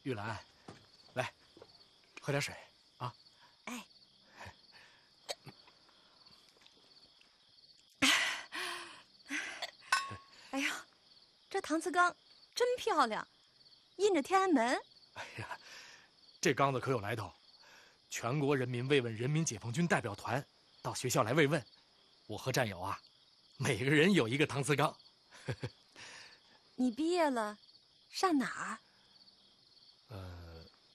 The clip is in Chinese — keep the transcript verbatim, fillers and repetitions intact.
玉兰，来，喝点水啊。 哎。哎呀，这搪瓷缸真漂亮，印着天安门。 哎呀，这缸子可有来头，全国人民慰问人民解放军代表团到学校来慰问，我和战友啊，每个人有一个搪瓷缸。 你毕业了，上哪儿？